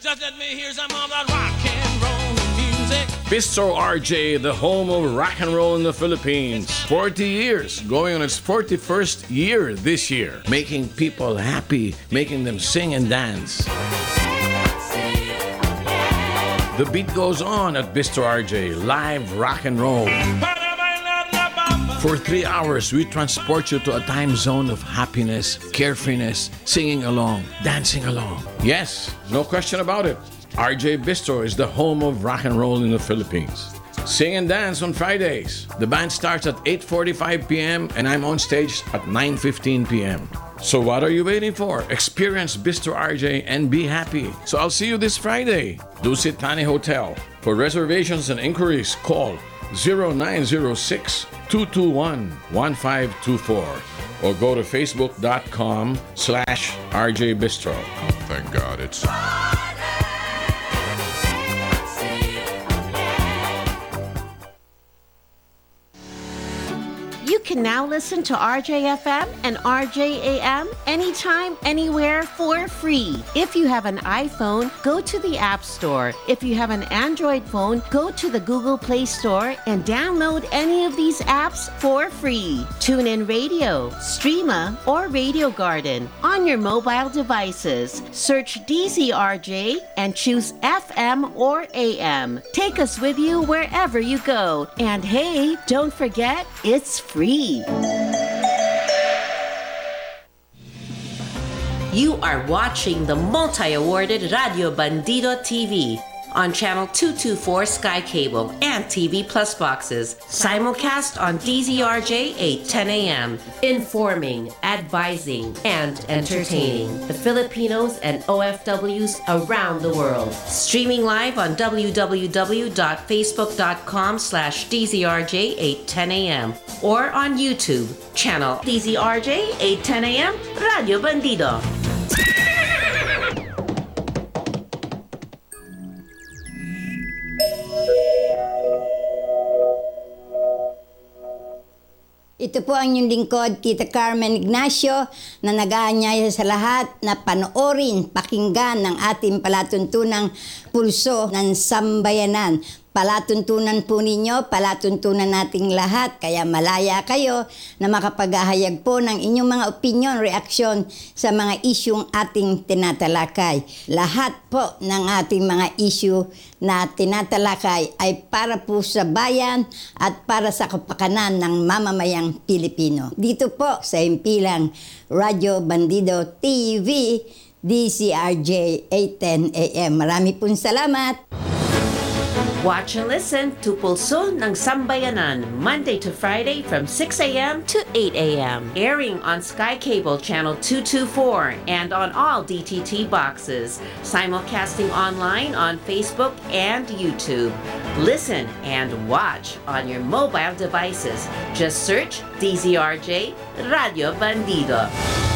Just let me hear some of that rock and roll music. Bistro RJ, the home of rock and roll in the Philippines. 40 years, going on its 41st year this year. Making people happy, making them sing and dance. The beat goes on at Bistro RJ, live rock and roll. For 3 hours, we transport you to a time zone of happiness, carefreeness, singing along, dancing along. Yes, no question about it. RJ Bistro is the home of rock and roll in the Philippines. Sing and dance on Fridays. The band starts at 8:45 p.m. and I'm on stage at 9:15 p.m. So what are you waiting for? Experience Bistro RJ and be happy. So I'll see you this Friday. Dusit Thani Hotel. For reservations and inquiries, call 0906-221-1524 or go to facebook.com/RJ Bistro. Thank God it's... You can now listen to RJFM and RJAM anytime, anywhere for free. If you have an iPhone, go to the App Store. If you have an Android phone, go to the Google Play Store and download any of these apps for free. TuneIn Radio, Streama, or Radio Garden on your mobile devices. Search DZRJ and choose FM or AM. Take us with you wherever you go. And hey, don't forget, it's free. You are watching the multi-awarded Radio Bandido TV on Channel 224 Sky Cable and TV Plus boxes. Simulcast on DZRJ 8:10 a.m. Informing, advising, and entertaining the Filipinos and OFWs around the world. Streaming live on www.facebook.com/DZRJ 8:10 a.m. or on YouTube, channel DZRJ 8:10 a.m. Radio Bandido. Ito po ang inyong lingkod, Tita Carmen Ignacio, na nag-aanyaya sa lahat na panoorin, pakinggan ng ating palatuntunang pulso ng sambayanan. Palatuntunan po ninyo, palatuntunan nating lahat, kaya malaya kayo na makapaghahayag po ng inyong mga opinyon, reaksyon sa mga isyung ating tinatalakay. Lahat po ng ating mga issue na tinatalakay ay para po sa bayan at para sa kapakanan ng mamamayang Pilipino. Dito po sa impilang Radio Bandido TV, DZRJ 8:10 AM. Marami pong salamat! Watch and listen to Pulso ng Sambayanan, Monday to Friday from 6 a.m. to 8 a.m. Airing on Sky Cable Channel 224 and on all DTT boxes. Simulcasting online on Facebook and YouTube. Listen and watch on your mobile devices. Just search DZRJ Radio Bandido.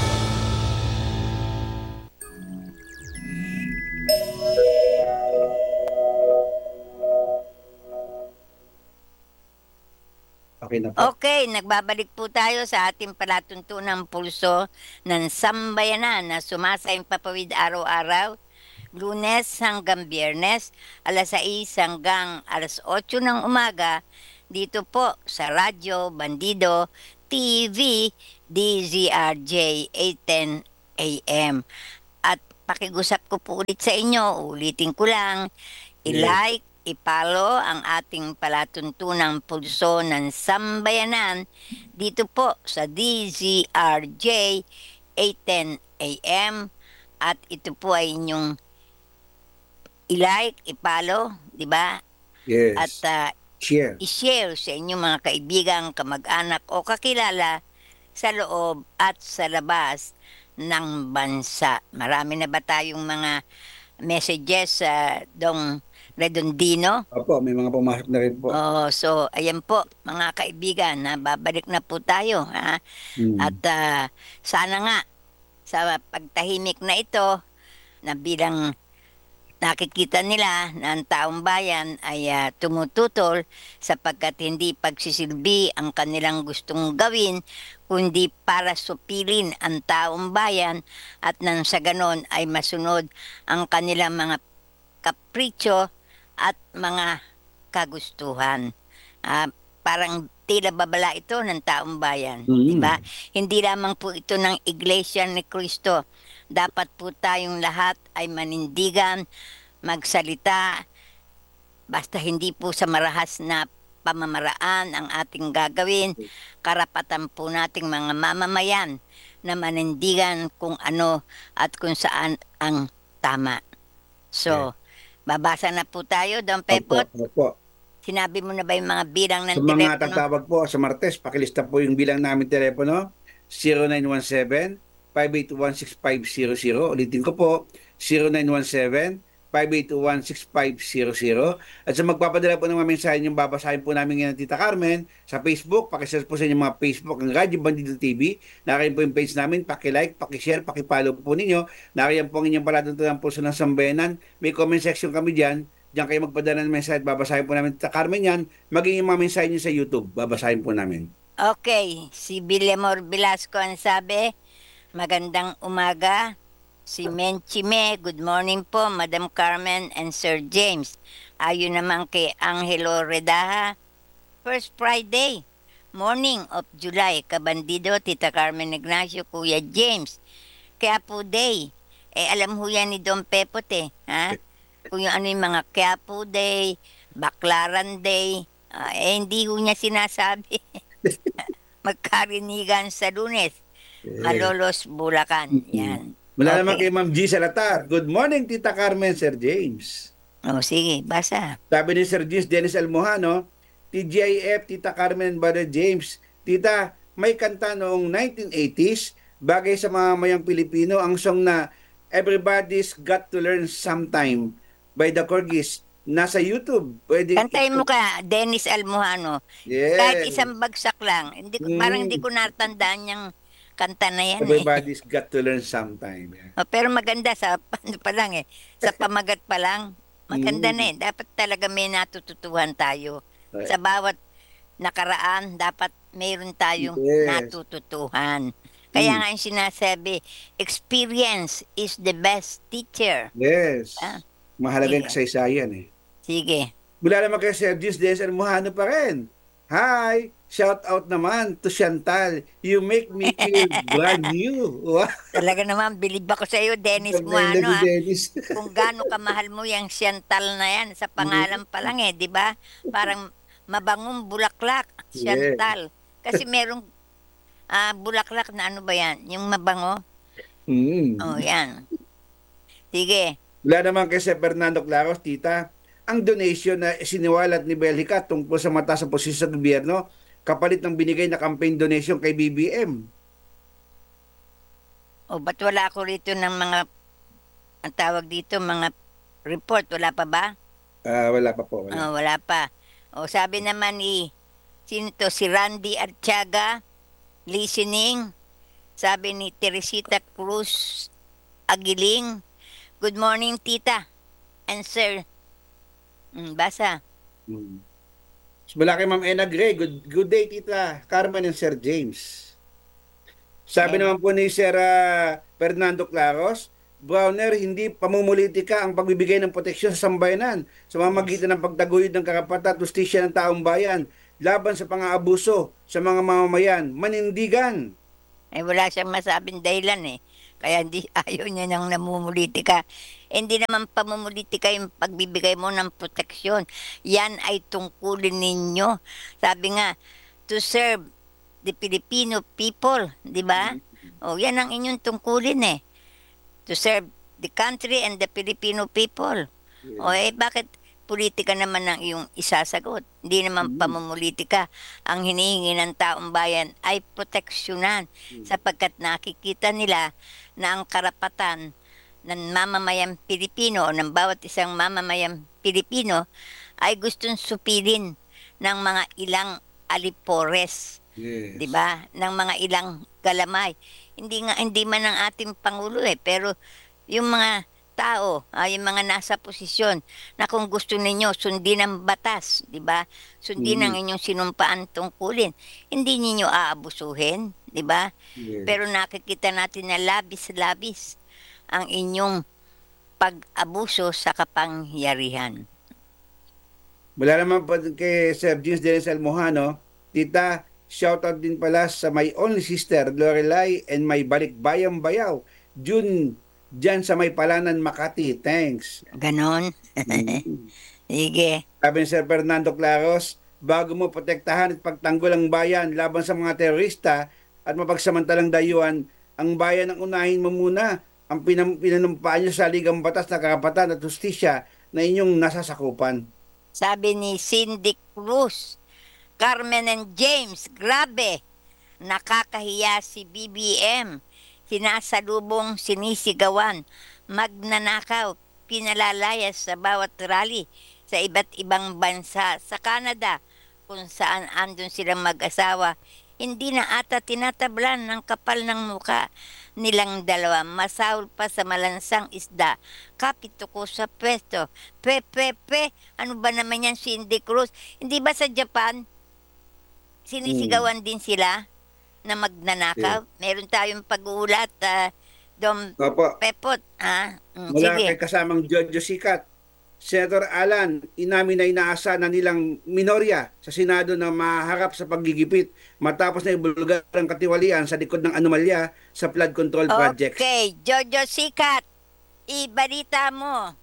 Okay, nagbabalik po tayo sa ating palatuntunang pulso ng sambayanan na sumasayang papawid araw-araw, Lunes hanggang Biyernes, alas 6 hanggang alas 8 ng umaga, dito po sa Radyo Bandido TV, DZRJ 8:10 AM. At pakigusap ko po ulit sa inyo, ulitin ko lang, i-like, i-follow ang ating palatuntunang pulso ng sambayanan dito po sa DZRJ 8:10 AM at ito po ay inyong i-like, i-follow, di ba? Yes. At i-share sa inyong mga kaibigan, kamag-anak o kakilala sa loob at sa labas ng bansa. Marami na ba tayong mga messages sa Dong Redondino? Opo, may mga pumasok na rin po. So, ayan po, mga kaibigan, babalik na po tayo. Ha? At sana nga, sa pagtahimik na ito, na bilang nakikita nila na ang taong bayan ay tumututol sapagkat hindi pagsisilbi ang kanilang gustong gawin, kundi para supilin ang taong bayan at nang sa ganon ay masunod ang kanilang mga kapritsyo at mga kagustuhan. Parang tila babala ito ng taong bayan, di ba? Hindi lamang po ito ng Iglesia ni Cristo. Dapat po tayong lahat ay manindigan, magsalita, basta hindi po sa marahas na pamamaraan ang ating gagawin. Karapatan po nating mga mamamayan na manindigan kung ano at kung saan ang tama. So, babasa na po tayo, Don Pepot. Opo. Sinabi mo na ba yung mga bilang ng Sa mga telepono? tatawag po sa Martes, pakilista po yung bilang namin telepono, 0917-581-6500. Ulitin ko po, 0917-581-6500. At sa magpapadala po ng mga mensahe yung babasahin po namin ngayon ng Tita Carmen sa Facebook. Pakisearch po sa inyong mga Facebook ng Radyo Bandido TV. Nakayan po yung page namin. Pakilike, pakishare, pakipollow po ninyo. Nakayan po ang inyong palatuntunan Pulso ng Sambayanan. May comment section kami dyan. Diyan kayo magpadala ng mensahe at babasahin po namin. Tita Carmen yan. Maging yung mga mensahe nyo sa YouTube. Babasahin po namin. Okay, si Villamor Velasco ang sabi, magandang umaga. Si Menchime, good morning po, Madam Carmen and Sir James. Ayon naman kay Angelo Redaha, First Friday, morning of July, Kabandido, Tita Carmen Ignacio, Kuya James. Quiapo Day, alam ho yan ni Don Pepot ha? Kung yung ano yung mga Quiapo Day, Baclaran Day, hindi ho niya sinasabi. Magkarinigan sa Lunes, Malolos, Bulacan, yan. Mula naman kay Ma'am G. Salatar. Good morning, Tita Carmen, Sir James. Sige, basa. Sabi ni Sir James Dennis Almohano, TGIF, Tita Carmen and Brother James. Tita, may kanta noong 1980s, bagay sa mga mayang Pilipino, ang song na Everybody's Got to Learn Sometime by the Corgis. Nasa YouTube. Pwede Kantayin mo ka, Dennis Almohano. Yes. Kahit isang bagsak lang. Parang hindi ko natandaan yung kanta na yan. Everybody's got to learn sometime. Pero maganda sa ano pa lang sa pamagat pa lang. Maganda na Dapat talaga may natututuhan tayo. Sa bawat nakaraan, dapat mayroon tayong natututuhan. Kaya nga yung sinasabi, experience is the best teacher. Yes. Mahalaga yung kasaysayan Sige. Mula naman kay Sir James Dennis Almohano pa rin. Hi! Shout out naman to Chantal. You make me feel brand new. Talaga naman, bilib ako sa iyo, Dennis Muano. Kung gaano kamahal mo yung Chantal na yan, sa pangalan pa lang di ba? Parang mabangong bulaklak, Chantal. Kasi merong bulaklak na ano ba yan? Yung mabango? Yan. Sige. Wala naman kay Sir Fernando Claros, Tita, ang donation na siniwalat ni Belgica tungkol sa mataas na posisyon sa gobyerno, kapalit ng binigay na campaign donation kay BBM. Ba't wala ako rito ng mga, ang tawag dito, mga report? Wala pa ba? Wala pa po. Wala pa. Sabi naman sino to? Si Randy Artiaga, listening. Sabi ni Teresita Cruz Agiling, good morning, Tita and Sir. Basa. Mula kay Ma'am Ena Gray, good day, Tita Carmen and Sir James. Sabi naman po ni Sir Fernando Claros, Browner, hindi pamumulitika ang pagbibigay ng proteksyon sa sambayanan sa mamagitan ng pagtaguyod ng karapatan at justisya ng taong bayan laban sa pang-aabuso sa mga mamamayan. Manindigan. Wala siyang masabing dahilan Kaya ayaw niya nang namumulitika. Hindi naman pamumulitika yung pagbibigay mo ng proteksyon. Yan ay tungkulin ninyo. Sabi nga, to serve the Filipino people, di ba? Yan ang inyong tungkulin To serve the country and the Filipino people. Bakit politika naman ang iyong isasagot? Hindi naman pamumulitika. Ang hinihingi ng taong bayan ay proteksyonan sapagkat nakikita nila na ang karapatan ng mamamayang Pilipino o ng bawat isang mamamayang Pilipino ay gustong supilin ng mga ilang alipores, di ba? Ng mga ilang galamay. Hindi man ang ating pangulo pero yung mga tao, yung mga nasa posisyon na kung gusto ninyo sundin ang batas, di ba? Sundin ang inyong sinumpaan tungkulin. Hindi ninyo aabusuhin, di ba? Pero nakikita natin na labis-labis ang inyong pag-abuso sa kapangyarihan. Wala naman po kay Sir James Dennis Almohano. Tita, shoutout din pala sa my only sister, Lorelai, and my balikbayang bayaw, June, dyan sa may Palanan, Makati. Thanks. Ganon? Sige. Sabi ni Sir Fernando Claros, bago mo protektahan at pagtanggol ang bayan laban sa mga terorista at mapagsamantalang dayuhan, ang bayan ang unahin mo muna. Ang pinanumpaan nyo sa Ligang Batas na Karapatan at Justisya na inyong nasasakupan. Sabi ni Cindy Cruz, Carmen and James, grabe. Nakakahiya si BBM. Sinasalubong, sinisigawan, magnanakaw, pinalalayas sa bawat rally sa iba't ibang bansa sa Canada kung saan andun silang mag-asawa. Hindi na ata tinatablan ng kapal ng muka nilang dalawa. Masahol pa sa malansang isda. Kapito ko sa pwesto. Ano ba naman yan, Cindy Cruz? Hindi ba sa Japan, sinisigawan din sila na magnanakaw? Meron tayong pag-uulat, Dom Opo. Pepot. Mula Sige. kay kasamang Jojo Sikat, Senator Alan, inamin na inaasa na nilang minorya sa Senado na maharap sa paggigipit matapos na ibulgar ang katiwalian sa likod ng anomalya sa flood control projects. Okay, Jojo Sikat, ibalita mo.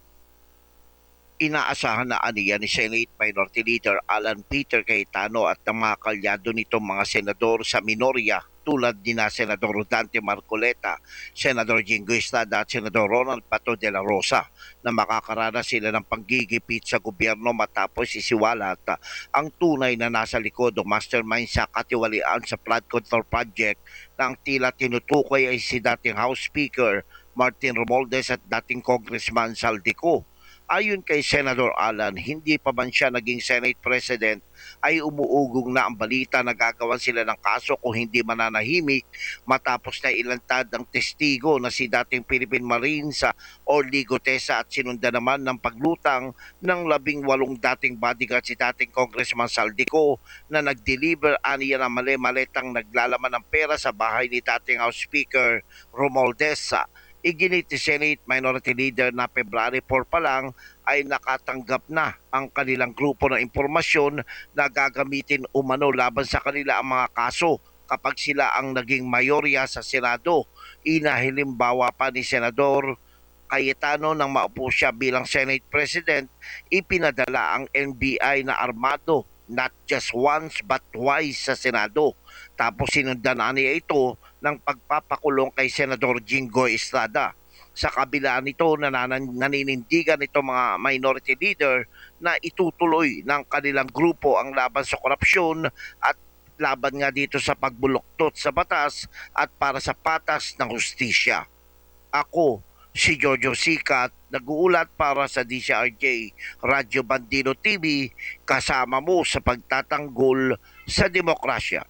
Inaasahan na aniya ni Senate Minority Leader Alan Peter Cayetano at ng mga kalyado nitong mga senador sa minorya tulad ni na Senador Dante Marcoleta, Senador Jingo Estrada at Senador Ronald Pato de la Rosa na makakaranas sila ng panggigipit sa gobyerno matapos isiwalat ang tunay na nasa likod o mastermind sa katiwalian sa flood control project na ang tila tinutukoy ay si dating House Speaker Martin Romualdez at dating Congressman Saldico. Ayon kay Senator Alan, hindi pa man siya naging Senate President ay umuugong na ang balita na gagawan sila ng kaso kung hindi mananahimik matapos na ilantad ang testigo na si dating Philippine Marines Orly Gutesa at sinunda naman ng paglutang ng 18 dating bodyguard si dating Congressman Saldico na nag-deliver aniya na mali-maletang naglalaman ng pera sa bahay ni dating House Speaker Romualdez. Iginit ni Senate Minority Leader na February 4 pa lang ay nakatanggap na ang kanilang grupo ng impormasyon na gagamitin umano laban sa kanila ang mga kaso kapag sila ang naging mayorya sa Senado. Inahilimbawa pa ni Senador Cayetano nang maupo siya bilang Senate President, ipinadala ang NBI na armado not just once but twice sa Senado. Tapos sinundan niya ito ng pagpapakulong kay Senador Jingo Estrada. Sa kabila nito, naninindigan ito mga minority leader na itutuloy ng kanilang grupo ang laban sa korupsyon at laban nga dito sa pagbuloktot sa batas at para sa patas ng hustisya. Ako, si Jojo Sikat, nag-uulat para sa DCRJ Radyo Bandino TV, kasama mo sa pagtatanggol sa demokrasya.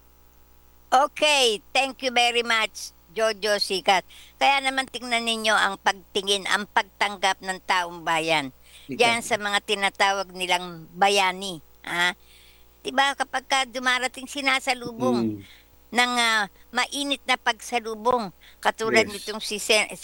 Okay, thank you very much, Jojo Sikat. Kaya naman tingnan ninyo ang pagtingin, ang pagtanggap ng taong bayan. Diyan sa mga tinatawag nilang bayani. Diba kapag ka dumarating sinasalubong ng mainit na pagsalubong, katulad nitong si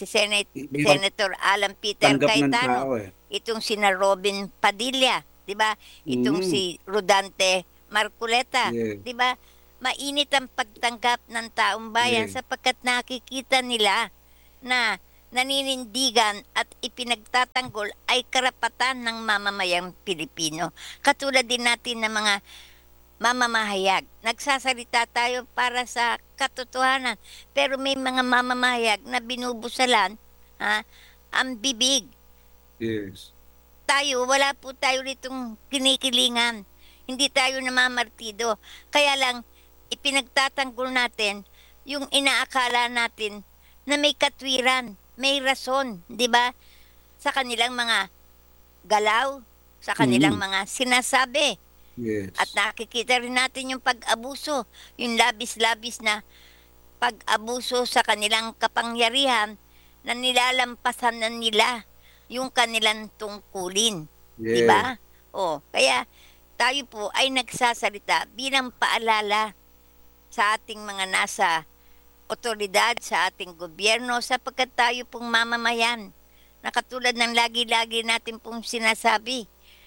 Senator Alan Peter Cayetano, itong si Robin Padilla, diba? Itong si Rodante Marcoleta, diba? Mainit ang pagtanggap ng taong bayan sapagkat nakikita nila na naninindigan at ipinagtatanggol ay karapatan ng mamamayang Pilipino. Katulad din natin ng mga mamamahayag. Nagsasalita tayo para sa katotohanan, pero may mga mamamahayag na binubusalan ang bibig. Yes. Tayo, wala po tayo ritong kinikilingan. Hindi tayo namamartido. Kaya lang, ipinagtatanggol natin yung inaakala natin na may katwiran, may rason, di ba? Sa kanilang mga galaw, sa kanilang mga sinasabi. Yes. At nakikita rin natin yung pag-abuso, yung labis-labis na pag-abuso sa kanilang kapangyarihan na nilalampasan na nila yung kanilang tungkulin. Di ba? Kaya tayo po ay nagsasalita bilang paalala sa ating mga nasa otoridad, sa ating gobyerno, sapagkat tayo pong mamamayan Na katulad ng lagi-lagi natin pong sinasabi,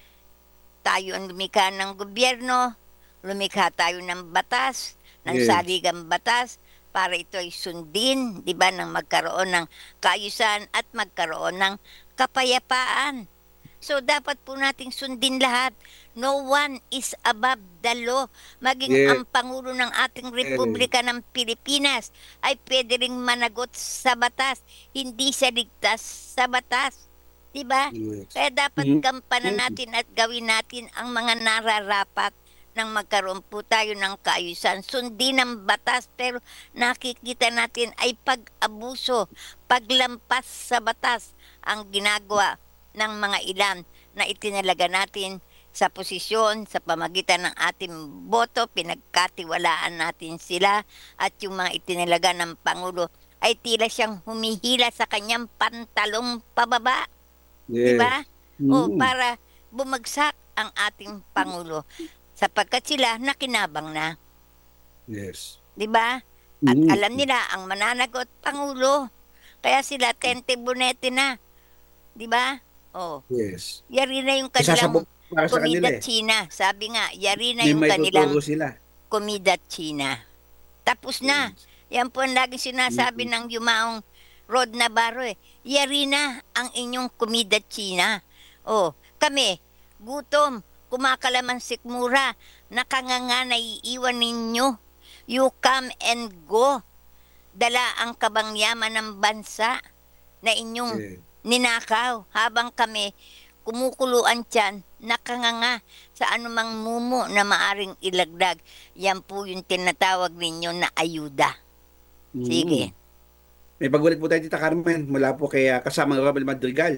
tayo ang lumikha ng gobyerno, lumikha tayo ng batas, ng Yes. saligang batas, para ito ay sundin, di ba, ng magkaroon ng kaayusan at magkaroon ng kapayapaan. So, dapat po nating sundin lahat. No one is above the law. Maging Yes. ang Pangulo ng ating Republika ng Pilipinas ay pwede ring managot sa batas, hindi siya ligtas sa batas. Diba? Yes. Kaya dapat Mhm. gampanan natin at gawin natin ang mga nararapat nang magkaroon po tayo ng kaayusan. Sundin ang batas, pero nakikita natin ay pag-abuso, paglampas sa batas ang ginagawa ng mga ilan na itinalaga natin sa posisyon sa pamagitan ng ating boto, pinagkatiwalaan natin sila, at yung mga itinalaga ng Pangulo ay tila siyang humihila sa kanyang pantalong pababa. Yes. Diba? O Mm. para bumagsak ang ating Pangulo sapagkat sila nakinabang na. Yes. Diba? At Mm. alam nila ang mananagot Pangulo. Kaya sila tente bonete na. Diba? O, Yes. yari na yung Isasabog kanilang para sa kanila komida eh. China. Sabi nga, yari na May yung may kanilang tuturo sila. komida China. Tapos na. Yan po ang laging sinasabi ng yumaong Rod Navarro eh. Yari na ang inyong komida China. O, kami, gutom, kumakalaman sikmura, nakanganga na iiwan ninyo. You come and go. Dala ang kabangyaman ng bansa na inyong Yes. ninakaw, habang kami kumukuluan tiyan, nakanganga sa anumang mumo na maaring ilagdag. Yan po yung tinatawag ninyo na ayuda. Sige. May pagulit po tayo, Tita Carmen, mula po kay kasamang Romel Madrigal.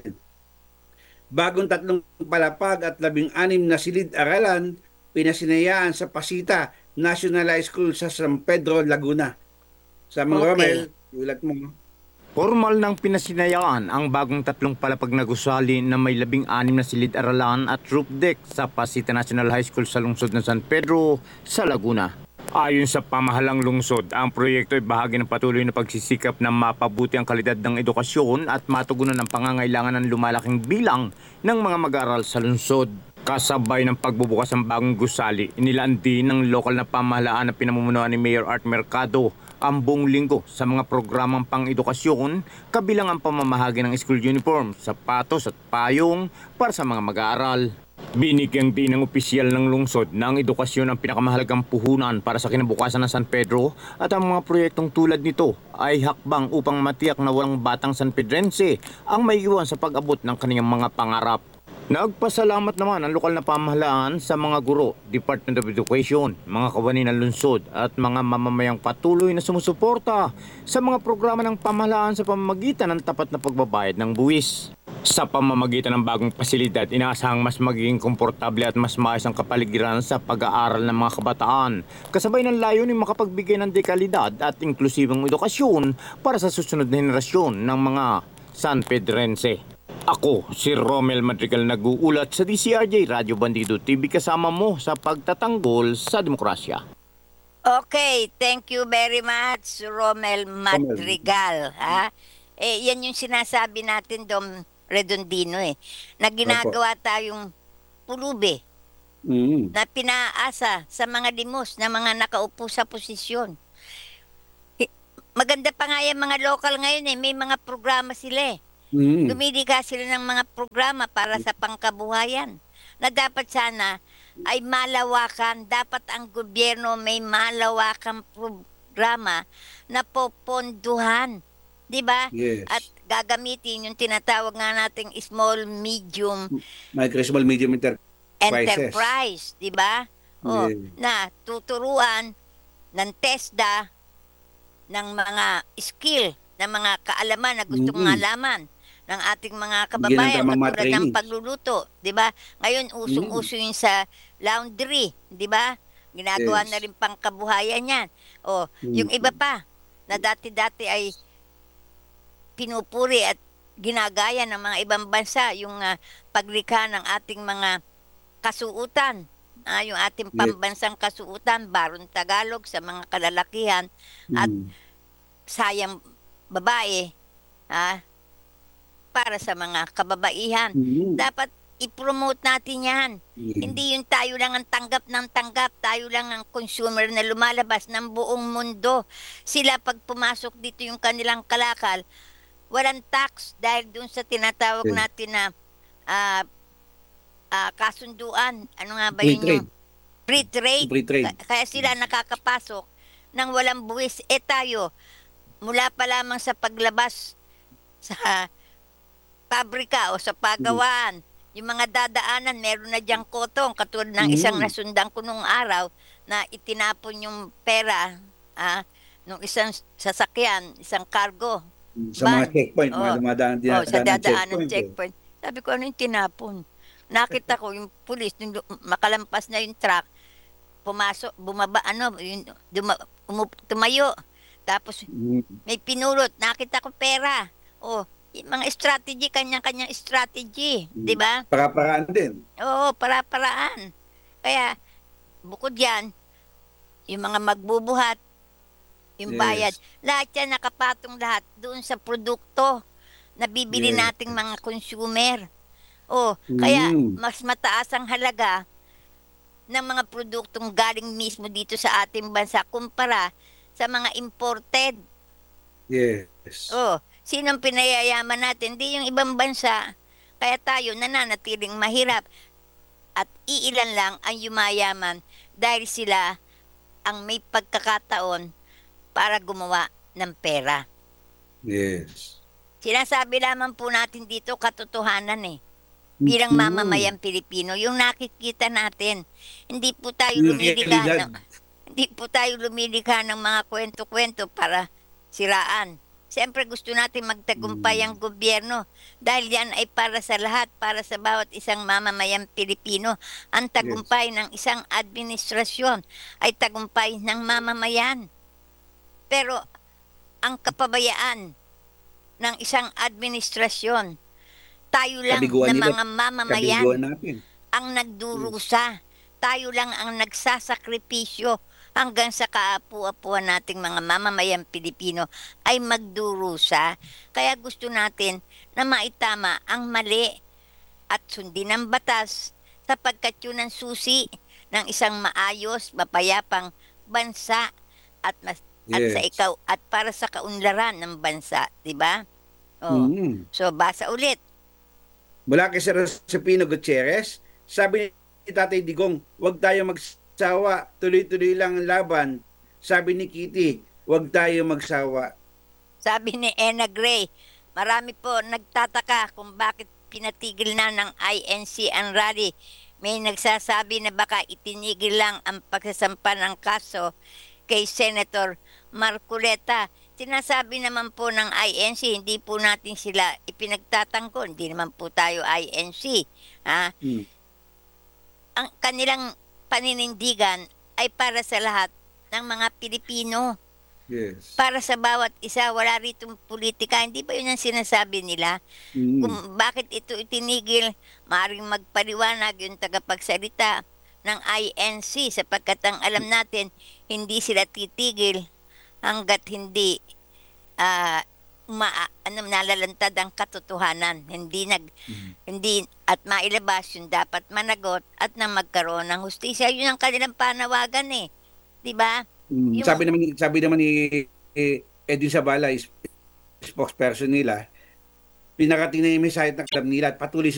Bagong 3 palapag at 16 na silid-aralan pinasinayaan sa Pasita National High School sa San Pedro, Laguna. Samang Okay. Romel, ulat mo. Formal ng pinasinayaan ang bagong 3 palapag na gusali na may 16 na silid-aralan at roof deck sa Pasita National High School sa lungsod ng San Pedro sa Laguna. Ayon sa pamahalang lungsod, ang proyekto ay bahagi ng patuloy na pagsisikap na mapabuti ang kalidad ng edukasyon at matugunan ang pangangailangan ng lumalaking bilang ng mga mag-aaral sa lungsod. Kasabay ng pagbubukas ng bagong gusali, inilaan din ng lokal na pamahalaan na pinamumunuan ni Mayor Art Mercado ang buong linggo sa mga programang pang-edukasyon, kabilang ang pamamahagi ng school uniform, sapatos at payong para sa mga mag-aaral. Binigyang din ng opisyal ng lungsod na ang edukasyon ang pinakamahalagang puhunan para sa kinabukasan ng San Pedro, at ang mga proyektong tulad nito ay hakbang upang matiyak na walang batang San Pedrense ang maiiwan sa pag-abot ng kanilang mga pangarap. Nagpasalamat naman ang lokal na pamahalaan sa mga guro, Department of Education, mga kawani ng lungsod at mga mamamayang patuloy na sumusuporta sa mga programa ng pamahalaan sa pamamagitan ng tapat na pagbabayad ng buwis. Sa pamamagitan ng bagong pasilidad, inaasahang mas magiging komportable at mas maayos ang kapaligiran sa pag-aaral ng mga kabataan, kasabay ng layunin makapagbigay ng dekalidad at inklusibong edukasyon para sa susunod na henerasyon ng mga San Pedrense. Ako, si Romel Madrigal, nag-uulat sa DCRJ Radio Bandido TV, kasama mo sa pagtatanggol sa demokrasya. Okay, thank you very much, Romel Madrigal. Ha? Yan yung sinasabi natin, Dom Redondino na ginagawa tayong pulubi na pinaasa sa mga limos na mga nakaupo sa posisyon. Maganda pa nga yung mga local ngayon may mga programa sila Lumilika sila ng mga programa para sa pangkabuhayan na dapat sana ay malawakan. Dapat ang gobyerno may malawakang programa na poponduhan. Diba? Yes. At gagamitin yung tinatawag nga nating small, medium Micro, small, medium enterprise. Diba? O, Yeah. na tuturuan ng TESDA ng mga skill, ng mga kaalaman na gustong malaman ng ating mga kababayan, tamang mga katulad ng training. pagluluto, 'di ba? Ngayon usong-uso yun sa laundry, 'di ba? Ginagawa Yes. na rin pangkabuhayan 'yan. O, yung iba pa na dati-dati ay pinupuri at ginagaya ng mga ibang bansa yung paglikha ng ating mga kasuutan. Yung ating pambansang kasuutan, Barong Tagalog sa mga kalalakihan at sayang babae, para sa mga kababaihan. Dapat i-promote natin yan. Hindi yung tayo lang ang tanggap ng tanggap, tayo lang ang consumer na lumalabas ng buong mundo. Sila pag pumasok dito yung kanilang kalakal, walang tax dahil dun sa tinatawag natin na kasunduan. Ano nga ba Free yun trade. yung free trade? Free trade. Kaya sila nakakapasok ng walang buwis. Tayo, mula pa lamang sa paglabas sa pabrika o sa pagawaan, yung mga dadaanan, meron na diyang kotong, katulad ng isang nasundan ko nung araw na itinapon yung pera nung isang sasakyan, isang cargo. Sa mga checkpoint, mga dumadaan din sa dadaanan checkpoint. Sabi ko, ano yung tinapon? Nakita ko yung pulis, nung makalampas na yung truck, pumasok, bumaba, tumayo. Tapos may pinulot, nakita ko pera. Yung mga strategy, kanya-kanyang strategy, di ba? Para-paraan din. Oo, para-paraan. Kaya, bukod yan, yung mga magbubuhat, yung bayad, lahat yan nakapatong lahat doon sa produkto na bibili nating mga consumer. Kaya mas mataas ang halaga ng mga produktong galing mismo dito sa ating bansa kumpara sa mga imported. Yes. Sinong pinayayaman natin? Di yung ibang bansa. Kaya tayo nananatiling mahirap. At iilan lang ang yumayaman dahil sila ang may pagkakataon para gumawa ng pera. Yes. Sinasabi lamang po natin dito katotohanan bilang mamamayang Pilipino, yung nakikita natin. Hindi po tayo lumilikha ng mga kwento-kwento para siraan. Siyempre gusto natin magtagumpay ang gobyerno dahil yan ay para sa lahat, para sa bawat isang mamamayang Pilipino. Ang tagumpay ng isang administrasyon ay tagumpay ng mamamayan. Pero ang kapabayaan ng isang administrasyon, tayo lang na mga mamamayan ang nagdurusa. Tayo lang ang nagsasakripisyo hanggang sa kaapu-apuan nating mga mamamayang Pilipino ay magdurusa. Kaya gusto natin na maitama ang mali at sundin ang batas sapagkat yun ang susi ng isang maayos, mapayapang bansa at sa ikaw at para sa kaunlaran ng bansa, di ba? So basa ulit. Mula kay Sir Josepino Gutierrez, sabi ni Tatay Digong, huwag tayo magsawa, tuloy-tuloy lang ang laban. Sabi ni Kitty, huwag tayo magsawa. Sabi ni Ena Gray, marami po nagtataka kung bakit pinatigil na ng INC ang rally. May nagsasabi na baka itinigil lang ang pagsasampa ng kaso kay Senator Marcoleta. Sinasabi naman po ng INC, hindi po natin sila ipinagtatanggol. Hindi naman po tayo INC. Ang kanilang paninindigan ay para sa lahat ng mga Pilipino. Yes. Para sa bawat isa, wala ritong politika. Hindi ba yun ang sinasabi nila? Kung bakit ito itinigil, maaaring magpaliwanag yung tagapagsalita ng INC sapagkat ang alam natin, hindi sila titigil hanggat hindi nalalantad ang katotohanan. Hindi at mailabas yung dapat managot at nang magkaroon ng hustisya. Yun ang kanilang panawagan 'di ba? Sabi naman ni Edwin Sabala, spokesperson nila, pinakating na yung mensahe ng club nila at patuloy